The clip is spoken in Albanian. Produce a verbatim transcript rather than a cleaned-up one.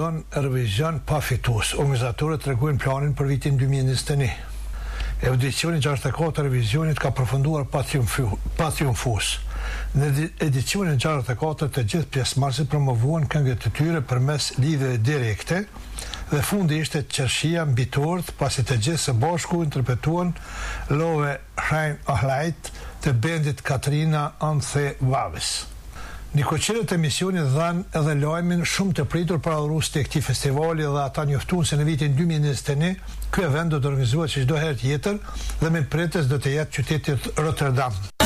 edición Eurovision pa fitues. Organizatorët tregojnë planin për vitin dy mijë e njëzet e një. Edicioni gjashtëdhjetë e katër Eurovisionit ka përfunduar pa triumfues. Në edicionin gjashtëdhjetë e katër të gjithë pjesëmarrësit promovuan këngët e tyre përmes lidhjeve direkte dhe fundi ishte qershia mbi tort, pasi të gjithë së bashku interpretuan Love Hein Ahlajt të bendit Katrina Anthe Vavis. Nikoqirët e misionit dhanë edhe lajmin shumë të pritur për adhurues të këtij festivali dhe ata njoftuan se në vitin dy mijë e njëzet e një ky event do të organizohet si çdo herë tjetër dhe me pretës do të jetë qyteti Rotterdam.